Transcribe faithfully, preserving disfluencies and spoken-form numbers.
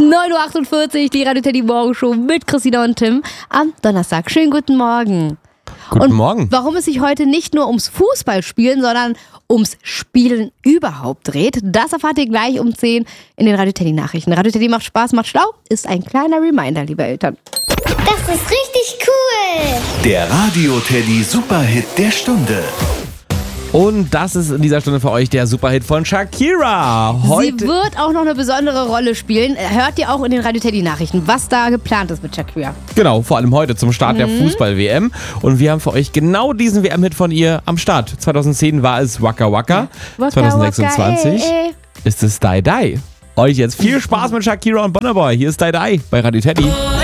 neun Uhr achtundvierzig, die Radio Teddy Morgenshow mit Christina und Tim am Donnerstag. Schönen guten Morgen. Guten und Morgen. Warum es sich heute nicht nur ums Fußballspielen, sondern ums Spielen überhaupt dreht, das erfahrt ihr gleich um zehn in den Radio Teddy Nachrichten. Radio Teddy macht Spaß, macht schlau, ist ein kleiner Reminder, liebe Eltern. Das ist richtig cool. Der Radio Teddy Superhit der Stunde. Und das ist in dieser Stunde für euch der Superhit von Shakira. Heute Sie wird auch noch eine besondere Rolle spielen. Hört ihr auch in den Radio Teddy Nachrichten, was da geplant ist mit Shakira. Genau, vor allem heute zum Start mhm. der Fußball-W M. Und wir haben für euch genau diesen W M-Hit von ihr am Start. zweitausendzehn war es Waka Waka. Waka zweitausendsechsundzwanzig Waka, ey, ey. ist es Die Die. Euch jetzt viel Spaß mit Shakira und Burna Boy. Hier ist Die Die bei Radio Teddy.